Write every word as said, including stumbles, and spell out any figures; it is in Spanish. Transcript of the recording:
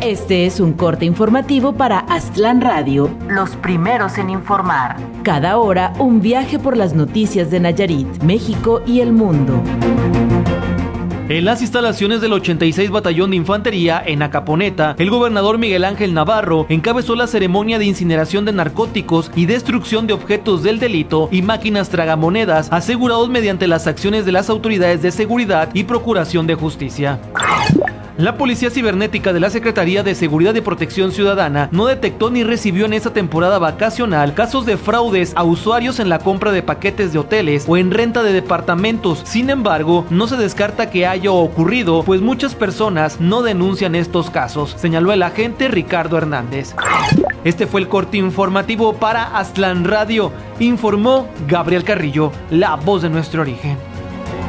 Este es un corte informativo para Aztlán Radio, los primeros en informar. Cada hora, un viaje por las noticias de Nayarit, México y el mundo. En las instalaciones del ochenta y seis Batallón de Infantería, en Acaponeta, el gobernador Miguel Ángel Navarro encabezó la ceremonia de incineración de narcóticos y destrucción de objetos del delito y máquinas tragamonedas asegurados mediante las acciones de las autoridades de seguridad y procuración de justicia. La Policía Cibernética de la Secretaría de Seguridad y Protección Ciudadana no detectó ni recibió en esta temporada vacacional casos de fraudes a usuarios en la compra de paquetes de hoteles o en renta de departamentos. Sin embargo, no se descarta que haya ocurrido, pues muchas personas no denuncian estos casos, señaló el agente Ricardo Hernández. Este fue el corte informativo para Aztlán Radio. Informó Gabriel Carrillo, la voz de nuestro origen.